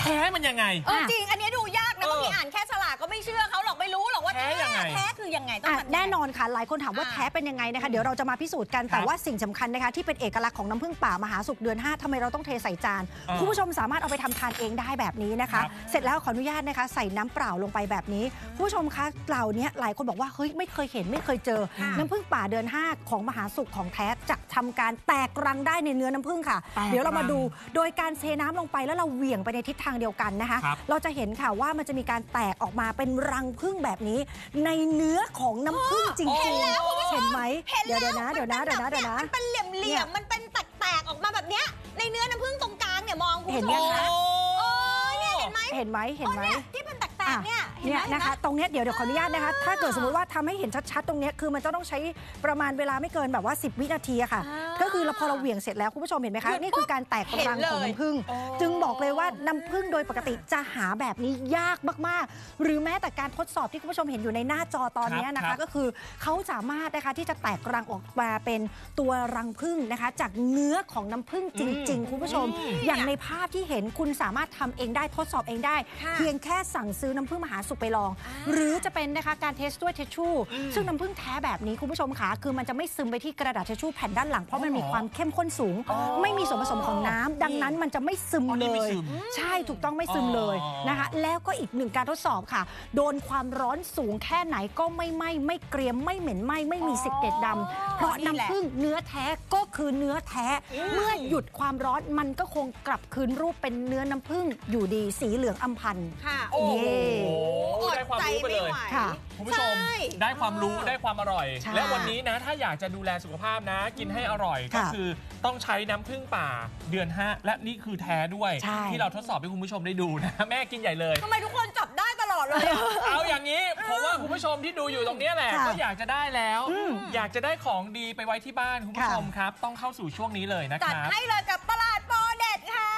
ท้มันยังไงจริงอันนี้ดูยากนะบางทีอ่านแค่ฉลากก็ไม่เชื่อเขาหรอกไม่รู้หรอกว่าแท้คือยังไงต้องแน่นอนค่ะหลายคนถามว่าแท้เป็นยังไงนะคะเดี๋ยวเราจะมาพิสูจน์กันแต่ว่าสิ่งสำคัญนะคะที่เป็นเอกลักษณ์ของน้ำผึ้งป่ามหาสุขเดือน 5ทำไมเราต้องเทใส่จานคุณผู้ชมสามารถเอาไปทำทานเองได้แบบนี้นะคะเสร็จแล้วขออนุญาตนะคะใส่น้ำเปล่าลงไปแบบนี้ผู้ชมคะเปล่านี้หลายคนบอกว่าเฮ้ยไม่เคยเห็นไม่เคยเจอน้ำผึ้งป่าเดือน 5ของมหาสุขของแท้จะทำการแตกรังได้ในเนื้อน้ำผึ้งค่ะเดี๋ยวเรามาดูโดยการเทน้ำลงไปแล้วเราเหวี่ยงไปในทิศทางเดียวกันนะคะเราจะเห็นค่ะว่ามันจะมีการแตกออกมาเป็นรังผึ้งแบบนี้ในเนื้อของน้ำผึ้งจริงๆเห็นไหมเดี๋ยวนะมันเป็นเหลี่ยมมันเป็นแตกออกมาแบบเนี้ยในเนื้อน้ำผึ้งตรงกลางเนี่ยมองคุณผู้ชมเห็นไหมที่เป็นแตกเนี่ยนะคะตรงนี้เดี๋ยวขออนุญาตนะคะถ้าเกิดสมมติว่าทำให้เห็นชัดๆตรงนี้คือมันจะต้องใช้ประมาณเวลาไม่เกินแบบว่า10 วินาทีอะค่ะก็คือพอเราเหวี่ยงเสร็จแล้วคุณผู้ชมเห็นไหมคะนี่คือการแตกรังของน้ำผึ้งจึงบอกเลยว่าน้ำผึ้งโดยปกติจะหาแบบนี้ยากมากๆหรือแม้แต่การทดสอบที่คุณผู้ชมเห็นอยู่ในหน้าจอตอนนี้นะคะก็คือเขาสามารถนะคะที่จะแตกรังออกมาเป็นตัวรังผึ้งนะคะจากเนื้อของน้ำผึ้งจริงๆคุณผู้ชมอย่างในภาพที่เห็นคุณสามารถทำเองได้ทดสอบเองได้เพียงแค่สั่งซื้อน้ำผึ้งมหาสุขไปลองหรือจะเป็นนะคะการเทสด้วยทิชชู่ซึ่งน้ำผึ้งแท้แบบนี้คุณผู้ชมค่ะคือมันจะไม่ซึมไปที่กระดาษทิชชู่แผ่นด้านหลังเพราะมันมีความเข้มข้นสูงไม่มีส่วนผสมของน้ำดังนั้นมันจะไม่ซึมเลยใช่ถูกต้องไม่ซึมเลยนะคะแล้วก็อีกหนึ่งการทดสอบค่ะโดนความร้อนสูงแค่ไหนก็ไม่ไหม้ไม่เกรียมไม่เหม็นไหม้ไม่มีสิกเกตดำเพราะน้ำผึ้งเนื้อแท้ก็คือเนื้อแท้เมื่อหยุดความร้อนมันก็คงกลับคืนรูปเป็นเนื้อน้ำผึ้งอยู่ดีสีเหลืองอำพันธ์ค่ะโอ้โหได้ความรู้ไปเลยคุณผู้ชมได้ความรู้ได้ความอร่อยและวันนี้นะถ้าอยากจะดูแลสุขภาพนะกินให้อร่อยก็คือต้องใช้น้ำผึ้งป่าเดือน 5และนี่คือแท้ด้วยที่เราทดสอบให้คุณผู้ชมได้ดูนะแม่กินใหญ่เลยทำไมทุกคนจับได้ตลอดเลยเอาอย่างนี้ผมว่าคุณผู้ชมที่ดูอยู่ตรงนี้แหละก็อยากจะได้แล้วอยากจะได้ของดีไปไว้ที่บ้านคุณผู้ชมครับต้องเข้าสู่ช่วงนี้เลยนะครับจัดให้เลยกับตลาดโปรเด็ดค่ะ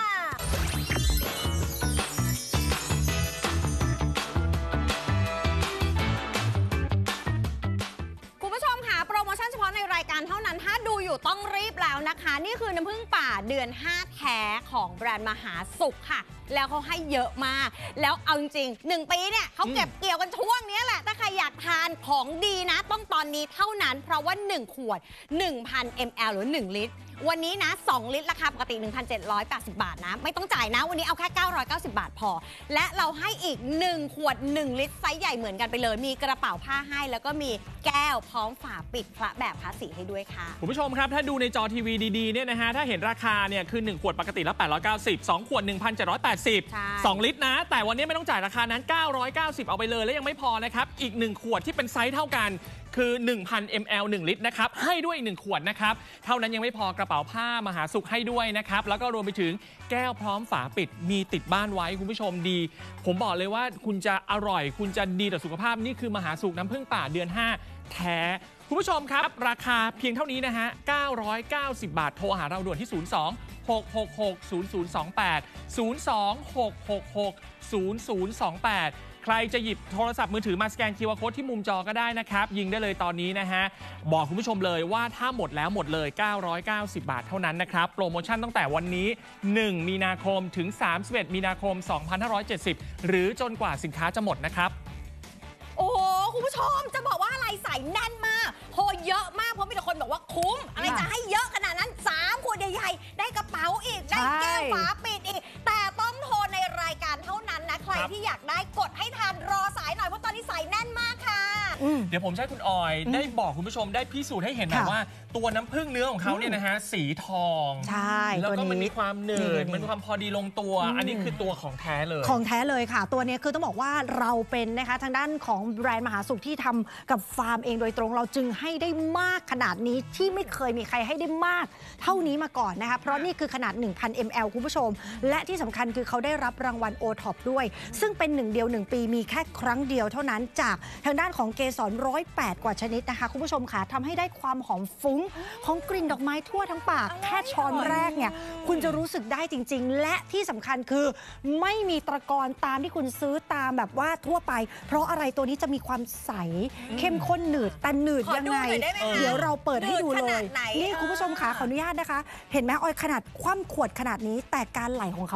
โปรโมชั่นเฉพาะในรายการเท่านั้นถ้าดูอยู่ต้องรีบแล้วนะคะนี่คือน้ำผึ้งป่าเดือน 5แท้ของแบรนด์มหาสุขค่ะแล้วเขาให้เยอะมากแล้วเอาจริงๆ1 ปีเนี่ยเขาเก็บเกี่ยวกันช่วงนี้แหละถ้าใครอยากทานของดีนะต้องตอนนี้เท่านั้นเพราะว่า1 ขวด 1,000 ml หรือ1 ลิตรวันนี้นะ2 ลิตรราคาปกติ 1,780 บาทนะไม่ต้องจ่ายนะวันนี้เอาแค่990 บาทพอและเราให้อีก1 ขวด 1 ลิตรไซส์ใหญ่เหมือนกันไปเลยมีกระเป๋าผ้าให้แล้วก็มีแก้วพร้อมฝาปิดพระแบบคลาสสิกให้ด้วยค่ะคุณผู้ชมครับถ้าดูในจอทีวีดีๆเนี่ยนะฮะถ้าเห็นราคาเนี่ยคือ1 ขวดปกติแล้ว890 2 ขวด 1,780 2 ลิตรนะแต่วันนี้ไม่ต้องจ่ายราคานั้น990เอาไปเลยแล้วยังไม่พอนะครับอีก1 ขวดที่เป็นไซส์เท่ากันคือ 1,000 ml 1 ลิตรนะครับให้ด้วย1 ขวดนะครับเท่านั้นยังไม่พอกระเป๋าผ้ามหาสุขให้ด้วยนะครับแล้วก็รวมไปถึงแก้วพร้อมฝาปิดมีติดบ้านไว้คุณผู้ชมดีผมบอกเลยว่าคุณจะอร่อยคุณจะดีต่อสุขภาพนี่คือมหาสุขน้ำผึ้งป่าเดือน 5แท้คุณผู้ชมครับราคาเพียงเท่านี้นะฮะ990 บาทโทรหาเราด่วนที่02-666-0028 ใครจะหยิบโทรศัพท์มือถือมาสแกน QR Code ที่มุมจอก็ได้นะครับยิงได้เลยตอนนี้นะฮะบอกคุณผู้ชมเลยว่าถ้าหมดแล้วหมดเลย990 บาทเท่านั้นนะครับโปรโมชั่นตั้งแต่วันนี้1 มีนาคมถึง31 มีนาคม 2570หรือจนกว่าสินค้าจะหมดนะครับโอ้โหคุณผู้ชมจะบอกว่าอะไรใส่แน่นมากโทรเยอะมากเพราะมีแต่คนบอกว่าคุ้มอะไรจะให้เยอะขนาดนั้น3 ขวดใหญ่ๆได้กระเป๋าอีกได้แก้วฝาปิดอีกแต่ต้องโทรในรายการเท่านั้นนะใครที่อยากได้กดให้ทันรอสายหน่อยเพราะตอนนี้ใส่แน่นมากค่ะเดี๋ยวผมใช้คุณออยได้บอกคุณผู้ชมได้พิสูจน์ให้เห็นหน่อยว่าตัวน้ำผึ้งเนื้อของเขาเนี่ยนะฮะสีทองใช่แล้วก็มันมีความหนืดมันมีความพอดีลงตัวอันนี้คือตัวของแท้เลยของแท้เลยค่ะตัวนี้คือต้องบอกว่าเราเป็นนะคะทางด้านของแบรนด์มหาสุขที่ทำกับฟาร์มเองโดยตรงเราจึงให้ได้มากขนาดนี้ที่ไม่เคยมีใครให้ได้มากเท่านี้มาก่อนนะคะเพราะนี่คือขนาด 1,000 ml คุณผู้ชมและที่สำคัญคือเขาได้รับรางวัล OTOP ด้วยซึ่งเป็น1 เดียว 1 ปีมีแค่ครั้งเดียวเท่านั้นจากทางด้านของเกสร108 กว่าชนิดนะคะคุณผู้ชมค่ะทำให้ได้ความหอมฟุ้งของกลิ่นดอกไม้ทั่วทั้งปากแค่ช้อนแรกเนี่ยคุณจะรู้สึกได้จริงๆและที่สำคัญคือไม่มีตะกอนตามที่คุณซื้อตามแบบว่าทั่วไปเพราะอะไรตัวนี้จะมีความใสเข้มข้นหนืดแต่หนืดยังไงเดี๋ยวเราเปิดให้ดูเลยนี่คุณผู้ชมค่ะขออนุญาตนะคะเห็นไหมออยขนาดคว่ำขวดขนาดนี้แต่การไหลของเขา